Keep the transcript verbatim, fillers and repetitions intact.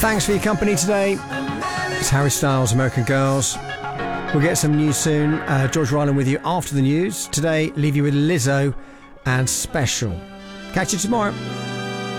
Thanks for your company today. It's Harry Styles, American Girls. We'll get some news soon. Uh, George Ryland with you after the news. Today, leave you with Lizzo and Special. Catch you tomorrow.